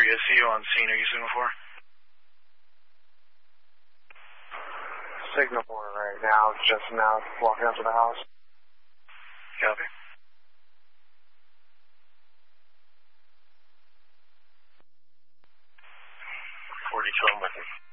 I see you on scene. Are you signal 4? Signal 4 right now, just now walking up to the house. Copy. 42, I'm with you.